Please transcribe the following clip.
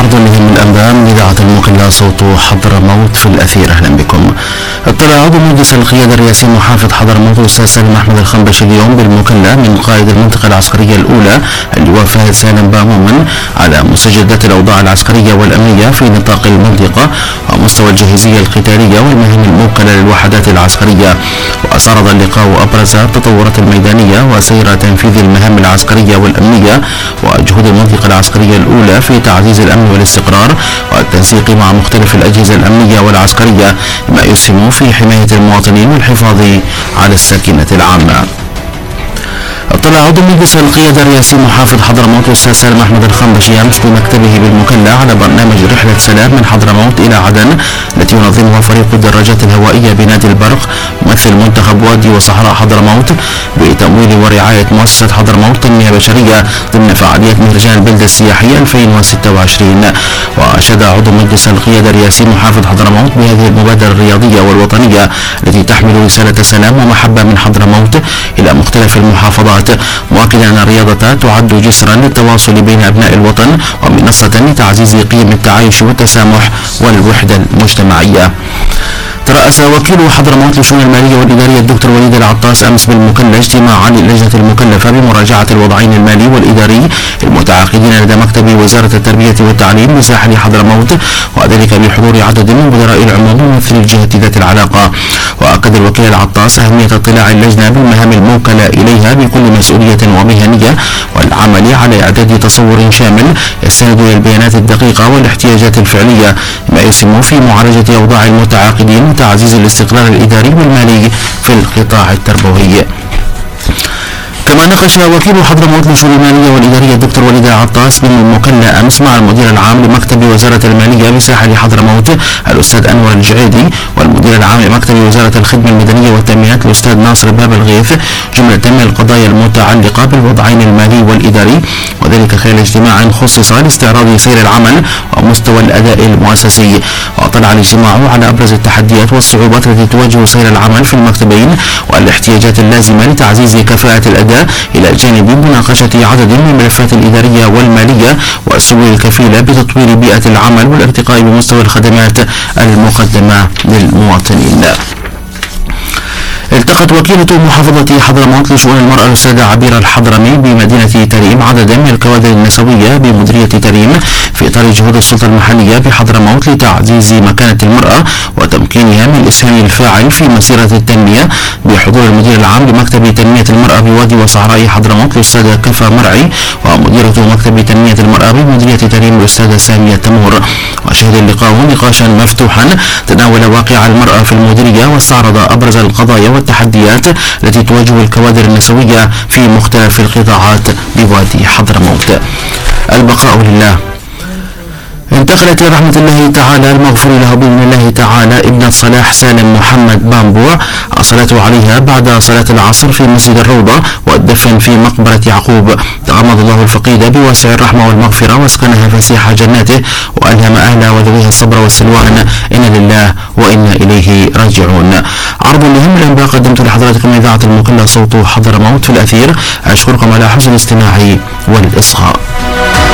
عرض لهم الأنباء من إذاعة المقلة صوت حضرموت في الأثير. أهلا بكم. اطلع عضو مجلس القيادة الرئاسي محافظ حضرموت الأستاذ سالم أحمد الخنبشي اليوم بالمكلة من قائد المنطقة العسكرية الأولى اللواء فهد سالم بامومن على مستجدات الأوضاع العسكرية والأمنية في نطاق المنطقة ومستوى الجاهزية القتالية والمهام الموكلة للوحدات العسكرية. وأسرد اللقاء أبرز التطورات الميدانية وسير تنفيذ المهام العسكرية والأمنية وجهود المنطقة العسكرية الأولى في تعزيز الأمن والاستقرار والتنسيق مع مختلف الأجهزة الأمنية والعسكرية ما يسهم في حماية المواطنين والحفاظ على السكينة العامة. اطلع عضو مجلس القيادة الرئاسي محافظ حضرموت الأستاذ سالم أحمد الخنبشي أمس بمكتبه بالمكلة على برنامج رحلة سلام من حضرموت إلى عدن التي ينظمها فريق الدراجات الهوائية بنادي البرق ممثل منتخب وادي وصحراء حضرموت بتمويل ورعاية مؤسسة حضرموت تنمية بشرية ضمن فعاليات مهرجان البلدة السياحية 2026. وأشاد عضو مجلس القيادة الرئاسي محافظ حضرموت بهذه المبادرة الرياضية والوطنية التي تحمل رسالة سلام ومحبة من حضرموت إلى مختلف المحافظات، مؤكدا أن الرياضة تعد جسرا للتواصل بين أبناء الوطن ومنصة لتعزيز قيم التعايش والتسامح والوحدة المجتمعية. ترأس وكيل حضرموت للشؤون المالية والإدارية الدكتور وليد العطاس أمس بالمكلة اجتماعا للجنة المكلفة بمراجعة الوضعين المالي والإداري المتعاقدين لدى مكتب وزارة التربية والتعليم بساحل حضرموت، وذلك بحضور عدد من مدراء العموم وممثلي الجهة ذات العلاقة. وأكد الوكيل العطاس أهمية اطلاع اللجنة بالمهام الموكلة إليها بكل مسؤولية ومهنية والعمل على إعداد تصور شامل يستند إلى البيانات الدقيقة والاحتياجات الفعلية ما يسهم في معالجة أوضاع المتعاقدين وتعزيز الاستقرار الإداري والمالي في القطاع التربوي. كما ناقش وكيل حضرموت للشؤون المالية والإدارية الدكتور وليد العطاس بالمكلة أمس مع المدير العام لمكتب وزارة المالية بساحل حضرموت الأستاذ أنور الجعيدي والمدير العام لمكتب وزارة الخدمة المدنية والتنميات الأستاذ ناصر باب الغيث جملة من القضايا المتعلقة بالوضعين المالي والإداري، وذلك خلال اجتماع خصص لاستعراض سير العمل ومستوى الأداء المؤسسي. وطلع الاجتماع على أبرز التحديات والصعوبات التي تواجه سير العمل في المكتبين والاحتياجات اللازمة لتعزيز كفاءة الأداء إلى جانب مناقشة عدد من الملفات الإدارية والمالية والسبل الكفيلة بتطوير بيئة العمل والارتقاء بمستوى الخدمات المقدمة للمواطنين. التقت وكيلة محافظة حضرموت لشؤون المرأة الأستاذة عبير الحضرمي بمدينة تريم عددا من الكوادر النسوية بمديرية تريم في إطار جهود السلطة المحلية بحضرموت لتعزيز مكانة المرأة وتمكينها من الإسهام الفاعل في مسيرة التنمية بحضور المدير العام لمكتب تنمية المرأة بوادي وصحراء حضرموت الأستاذة كفا مرعي ومديرة مكتب تنمية المرأة بمديرية تريم الأستاذة سامية تمور. وشهد اللقاء نقاشا مفتوحا تناول واقع المرأة في المديرية واستعرض أبرز القضايا والتحديات التي تواجه الكوادر النسوية في مختلف القطاعات بوادي حضرموت. البقاء لله. انتقلت رحمة الله تعالى المغفور له بإذن الله تعالى ابنة صلاح سالم محمد بامبوع الصلاة عليها بعد صلاة العصر في مسجد الروضة والدفن في مقبرة يعقوب. تغمد الله الفقيد بواسع الرحمة والمغفرة واسكنها فسيح جناته وألهم أهلها وذويها الصبر والسلوان. إنا لله وإنا إليه راجعون. عرض لهم الأنباء قدمت لحضراتكم إذاعة المقلة صوت حضرموت في الأثير. أشكركم على حسن الاستماع والإصغاء.